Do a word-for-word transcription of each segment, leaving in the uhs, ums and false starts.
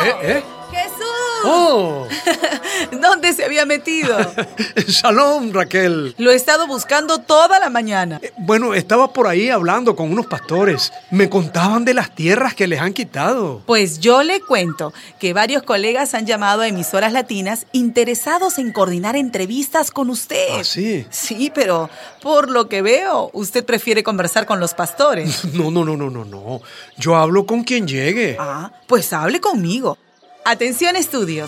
¿Eh? ¿Eh? ¡Jesús! ¡Oh! ¿Dónde se había metido? Shalom, Raquel. Lo he estado buscando toda la mañana. Eh, Bueno, estaba por ahí hablando con unos pastores. Me contaban de las tierras que les han quitado. Pues yo le cuento que varios colegas han llamado a emisoras latinas interesados en coordinar entrevistas con usted. ¿Ah, sí? Sí, pero por lo que veo, usted prefiere conversar con los pastores. No, no, no, no, no, no. Yo hablo con quien llegue. Ah, pues hable conmigo. Atención, estudios.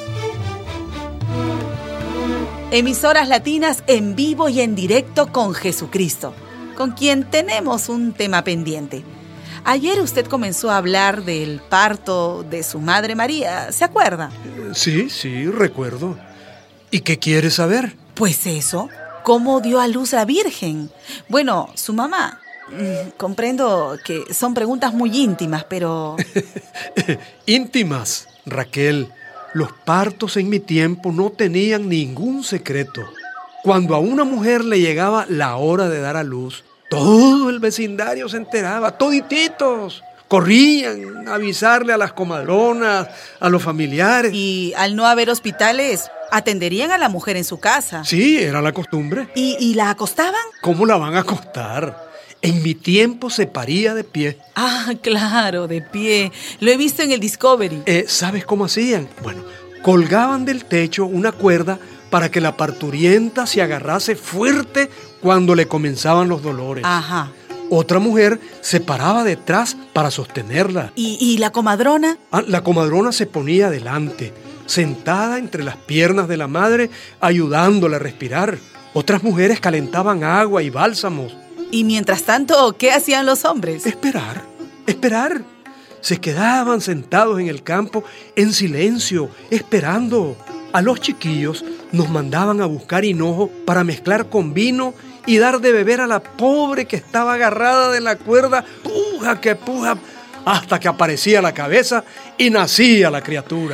Emisoras latinas en vivo y en directo con Jesucristo, con quien tenemos un tema pendiente. Ayer usted comenzó a hablar del parto de su madre María, ¿se acuerda? Eh, Sí, sí, recuerdo. ¿Y qué quieres saber? Pues eso, ¿cómo dio a luz la Virgen? Bueno, su mamá. Mm, Comprendo que son preguntas muy íntimas, pero... Íntimas, Raquel. Los partos en mi tiempo no tenían ningún secreto. Cuando a una mujer le llegaba la hora de dar a luz, todo el vecindario se enteraba, todititos. Corrían a avisarle a las comadronas, a los familiares. Y al no haber hospitales, atenderían a la mujer en su casa. Sí, era la costumbre. ¿Y, y la acostaban? ¿Cómo la van a acostar? En mi tiempo se paría de pie. Ah, claro, de pie. Lo he visto en el Discovery. Eh, ¿Sabes cómo hacían? Bueno, colgaban del techo una cuerda para que la parturienta se agarrase fuerte cuando le comenzaban los dolores. Ajá. Otra mujer se paraba detrás para sostenerla. ¿Y, y la comadrona? Ah, la comadrona se ponía adelante, sentada entre las piernas de la madre, ayudándola a respirar. Otras mujeres calentaban agua y bálsamos. Y mientras tanto, ¿qué hacían los hombres? Esperar, esperar. Se quedaban sentados en el campo en silencio, esperando. A los chiquillos nos mandaban a buscar hinojo para mezclar con vino y dar de beber a la pobre que estaba agarrada de la cuerda, puja que puja, hasta que aparecía la cabeza y nacía la criatura.